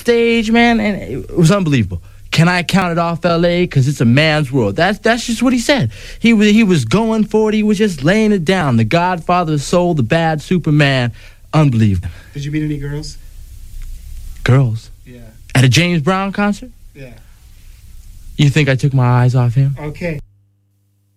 stage, man, and it was unbelievable. Can I count it off, L.A.? Because it's a man's world. That's just what he said. He was going for it. He was just laying it down. The Godfather of Soul, the bad Superman. Unbelievable. Did you meet any girls? Girls? Yeah. At a James Brown concert? Yeah. You think I took my eyes off him? Okay.